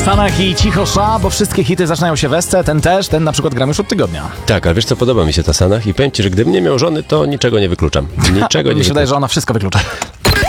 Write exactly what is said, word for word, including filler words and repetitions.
Stanach i cicho szła, bo wszystkie hity zaczynają się w esce, ten też, ten na przykład gram już od tygodnia. Tak, ale wiesz co, podoba mi się ta Sanach i powiem ci, że gdybym nie miał żony, to niczego nie wykluczam. Niczego nie Mi się wydaje, wykluczam. że ona wszystko wyklucza.